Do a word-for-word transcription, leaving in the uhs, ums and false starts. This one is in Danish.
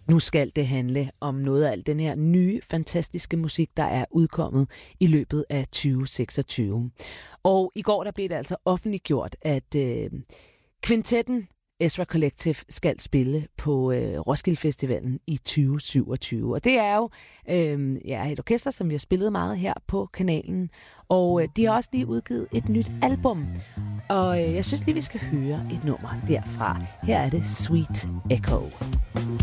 Nu skal det handle om noget af al den her nye, fantastiske musik, der er udkommet i løbet af tyve seksogtyve. Og i går der blev det altså offentliggjort, at øh, kvintetten Ezra Collective skal spille på øh, Roskilde Festivalen i tyve syvogtyve. Og det er jo øh, ja, et orkester, som vi har spillet meget her på kanalen. Og øh, de har også lige udgivet et nyt album. Og øh, jeg synes lige, vi skal høre et nummer derfra. Her er det Sweet Echo.